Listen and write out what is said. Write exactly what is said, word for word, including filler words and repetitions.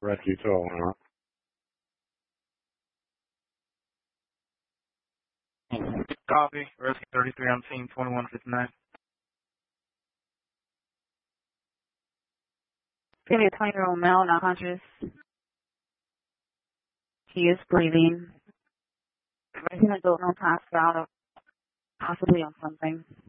Rescue two oh one. Copy. Rescue thirty-three on scene, twenty-one fifty-nine. Give me a twenty-year-old male, not conscious. He is breathing. Raising adult, no passed out, possibly on something.